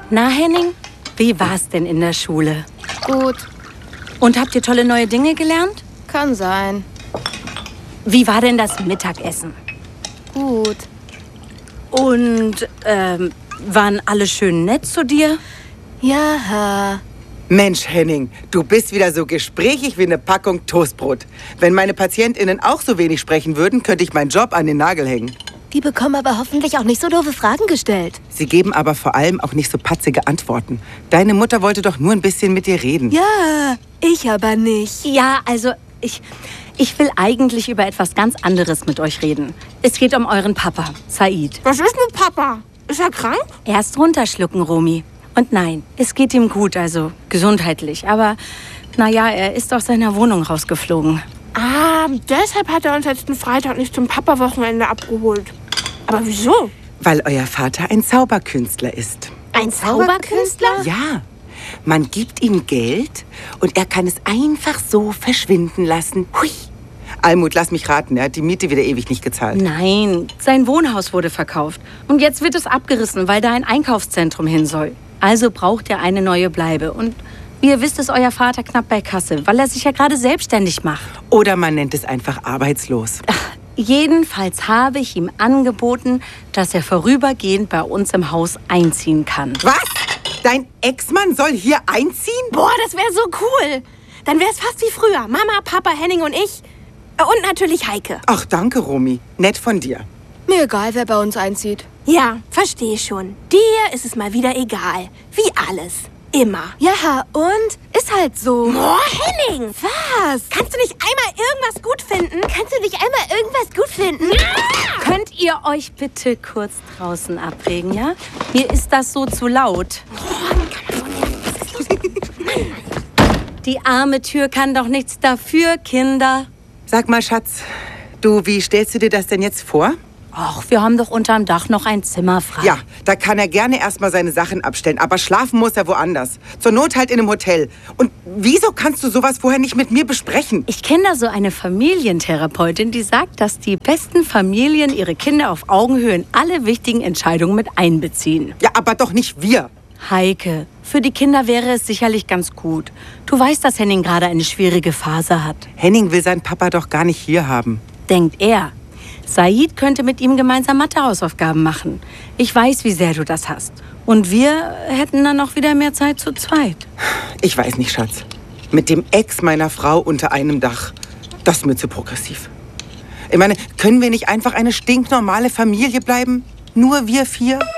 Na, Henning, wie war's denn in der Schule? Gut, Und habt ihr tolle neue Dinge gelernt? kann sein. Wie war denn das Mittagessen? Gut. Und, waren alle schön nett zu dir? Ja. Mensch, Henning, du bist wieder so gesprächig wie eine Packung Toastbrot. Wenn meine PatientInnen auch so wenig sprechen würden, könnte ich meinen Job an den Nagel hängen. Die bekommen aber hoffentlich auch nicht so doofe Fragen gestellt. Sie geben aber vor allem auch nicht so patzige Antworten. Deine Mutter wollte doch nur ein bisschen mit dir reden. Ja, ich aber nicht. Ja, also, ich will eigentlich über etwas ganz anderes mit euch reden. Es geht um euren Papa, Said. Was ist mit Papa? Ist er krank? Erst runterschlucken, Romy. Und nein, es geht ihm gut, also gesundheitlich. Aber, naja, er ist aus seiner Wohnung rausgeflogen. Ah, deshalb hat er uns letzten Freitag nicht zum Papa-Wochenende abgeholt. Aber wieso? Weil euer Vater ein Zauberkünstler ist. Ein Zauberkünstler? Ja, man gibt ihm Geld und er kann es einfach so verschwinden lassen. Hui. Almut, lass mich raten, er hat die Miete wieder ewig nicht gezahlt. Nein, sein Wohnhaus wurde verkauft. Und jetzt wird es abgerissen, weil da ein Einkaufszentrum hin soll. Also braucht er eine neue Bleibe. Und wie ihr wisst, ist euer Vater knapp bei Kasse, weil er sich ja gerade selbstständig macht. Oder man nennt es einfach arbeitslos. Jedenfalls habe ich ihm angeboten, dass er vorübergehend bei uns im Haus einziehen kann. Was? Dein Ex-Mann soll hier einziehen? Boah, das wäre so cool. Dann wäre es fast wie früher. Mama, Papa, Henning und ich. Und natürlich Heike. Ach, danke, Romy. Nett von dir. Mir egal, wer bei uns einzieht. Ja, verstehe schon. Dir ist es mal wieder egal. Wie alles. Immer. Ja, und? Ist halt so. Boah, Henning! Was? Kannst du nicht einmal irgendwas gut finden? Kannst du nicht einmal irgendwas gut finden? Könnt ihr euch bitte kurz draußen abregen, ja? Mir ist das so zu laut. Die arme Tür kann doch nichts dafür, Kinder. Sag mal, Schatz, du, wie stellst du dir das denn jetzt vor? Ach, wir haben doch unterm Dach noch ein Zimmer frei. Ja, da kann er gerne erstmal seine Sachen abstellen, aber schlafen muss er woanders. Zur Not halt in einem Hotel. Und wieso kannst du sowas vorher nicht mit mir besprechen? Ich kenne da so eine Familientherapeutin, die sagt, dass die besten Familien ihre Kinder auf Augenhöhe in alle wichtigen Entscheidungen mit einbeziehen. Ja, aber doch nicht wir. Heike, für die Kinder wäre es sicherlich ganz gut. Du weißt, dass Henning gerade eine schwierige Phase hat. Henning will seinen Papa doch gar nicht hier haben. Denkt er. Said könnte mit ihm gemeinsam Mathehausaufgaben machen. Ich weiß, wie sehr du das hast. Und wir hätten dann auch wieder mehr Zeit zu zweit. Ich weiß nicht, Schatz. Mit dem Ex meiner Frau unter einem Dach. Das ist mir zu progressiv. Ich meine, können wir nicht einfach eine stinknormale Familie bleiben? Nur wir vier?